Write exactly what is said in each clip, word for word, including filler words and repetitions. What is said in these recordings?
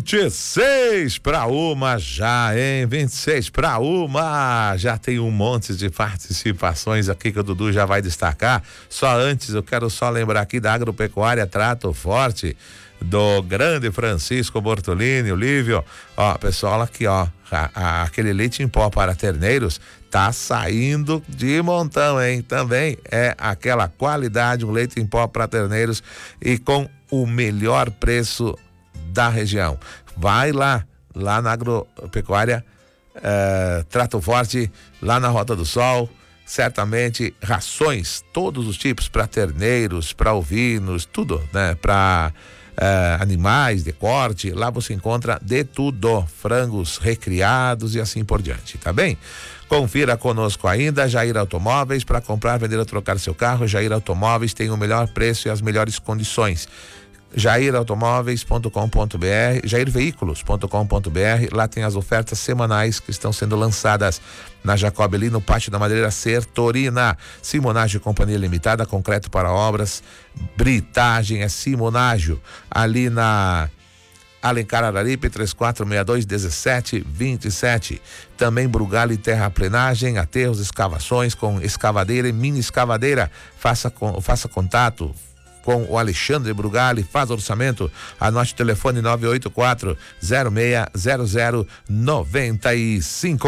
vinte e seis para uma já, hein? vinte e seis para uma. Já tem um monte de participações aqui que o Dudu já vai destacar. Só antes, eu quero só lembrar aqui da Agropecuária Trato Forte, do grande Francisco Bortolini, o Lívio. Ó, pessoal, aqui, ó, a, a, aquele leite em pó para terneiros tá saindo de montão, hein? Também é aquela qualidade, um leite em pó para terneiros e com o melhor preço da região. Vai lá, lá na Agropecuária eh, Trato Forte, lá na Rota do Sol. Certamente rações, todos os tipos para terneiros, para ovinos, tudo, né? Para Uh, animais de corte, lá você encontra de tudo, frangos recriados e assim por diante, tá bem? Confira conosco ainda, Jair Automóveis, para comprar, vender ou trocar seu carro. Jair Automóveis tem o melhor preço e as melhores condições. jair automóveis ponto com ponto br, jair veículos ponto com ponto br, lá tem as ofertas semanais que estão sendo lançadas na Jacob, ali no Pátio da Madeireira Sertorina. Simonágio Companhia Limitada, concreto para obras, britagem é Simonágio, ali na Alencar Araripe, três quatro seis dois, um sete dois sete. Também Brugali Terraplenagem, aterros, escavações com escavadeira e mini escavadeira. Faça, com, faça contato com o Alexandre Brugali, faz orçamento, anote o telefone nove oito quatro, zero seis zero zero, nove cinco.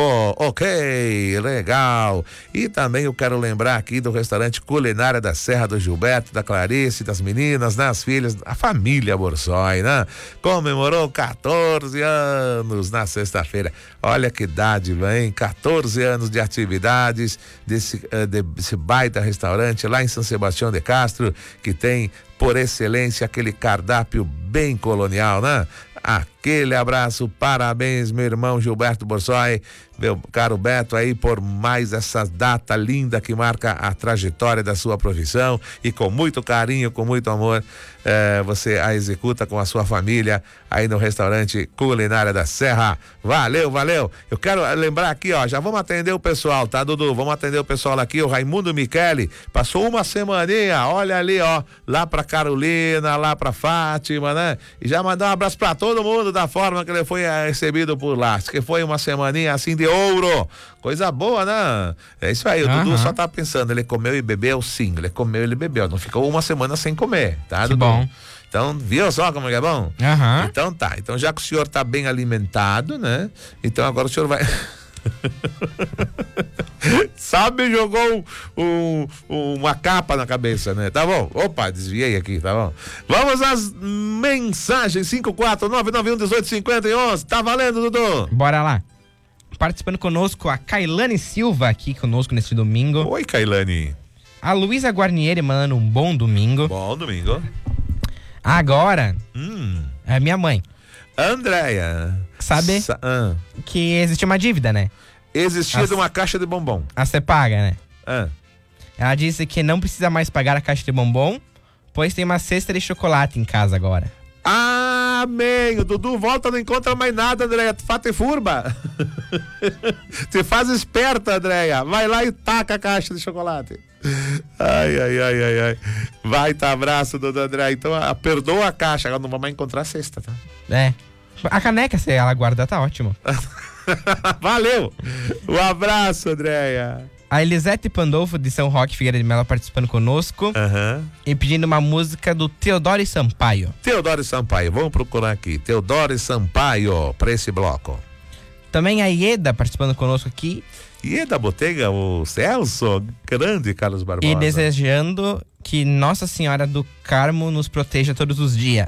Ok, legal. E também eu quero lembrar aqui do restaurante Culinária da Serra do Gilberto, da Clarice, das meninas, né, as filhas, a família Borsoi, né? Comemorou quatorze anos na sexta-feira. Olha que dádiva, hein? quatorze anos de atividades desse, desse baita restaurante lá em São Sebastião de Castro, que tem por excelência aquele cardápio bem colonial, né? Aquele abraço, parabéns, meu irmão Gilberto Borsoi, meu caro Beto, aí por mais essa data linda que marca a trajetória da sua profissão, e com muito carinho, com muito amor, eh, você a executa com a sua família aí no restaurante Culinária da Serra. Valeu, valeu. Eu quero lembrar aqui, ó, já vamos atender o pessoal, tá, Dudu? Vamos atender o pessoal aqui, o Raimundo Michele, passou uma semaninha, olha ali, ó, lá pra Carolina, lá pra Fátima, né? E já mandou um abraço pra todo mundo da forma que ele foi recebido por lá, que foi uma semaninha assim de ouro, coisa boa, né? É isso aí, o uhum. Dudu só tá pensando, ele comeu e bebeu, sim, ele comeu e ele bebeu, não ficou uma semana sem comer, tá, que Dudu? Bom. Então, viu só como é bom? Uhum. Então tá, então já que o senhor tá bem alimentado, né? Então agora o senhor vai... Sabe, jogou um, um, uma capa na cabeça, né? Tá bom? Opa, desviei aqui, tá bom? Vamos às mensagens. Cinco quatro nove nove um um oito cinco um. Tá valendo, Dudu? Bora lá. Participando conosco a Kailane Silva aqui conosco neste domingo. Oi, Kailane. A Luísa Guarnieri mandando um bom domingo. Bom domingo. Agora, hum. é minha mãe. Andréia. Sabe Sa ah. que existe uma dívida, né? Existia As... de uma caixa de bombom. A você paga, né? Ah. Ela disse que não precisa mais pagar a caixa de bombom, pois tem uma cesta de chocolate em casa agora. Amém! O Dudu volta, não encontra mais nada, Andréia. Fata e furba. Você faz esperta, Andréia. Vai lá e taca a caixa de chocolate. Ai, ai, ai, ai, ai. Vai, tá, abraço, Dudu André. Então, a, perdoa a caixa, agora não vai mais encontrar a cesta, tá? É. A caneca, se ela guardar, tá ótimo. Valeu! Um abraço, Andréia. A Elisete Pandolfo, de São Roque, Figueira de Melo, participando conosco. Uhum. E pedindo uma música do Teodoro Sampaio. Teodoro Sampaio, vamos procurar aqui. Teodoro Sampaio, pra esse bloco. Também a Ieda, participando conosco aqui. Ieda Botega, o Celso, grande Carlos Barbosa. E desejando que Nossa Senhora do Carmo nos proteja todos os dias.